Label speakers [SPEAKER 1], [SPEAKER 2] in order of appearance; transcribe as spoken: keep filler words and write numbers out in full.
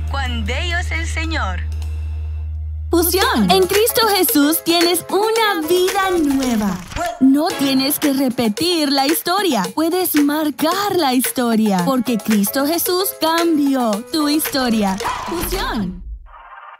[SPEAKER 1] cuán bello es el Señor.
[SPEAKER 2] Fusión. En Cristo Jesús tienes una vida nueva. No tienes que repetir la historia. Puedes marcar la historia. Porque Cristo Jesús cambió tu historia. Fusión.